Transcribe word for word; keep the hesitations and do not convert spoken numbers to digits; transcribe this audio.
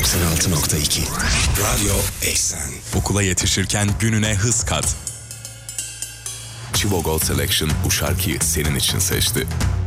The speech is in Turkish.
doksan altı nokta iki Radyo Eksen. Okula yetişirken gününe hız kat. Chivo Gold Selection bu şarkıyı senin için seçti.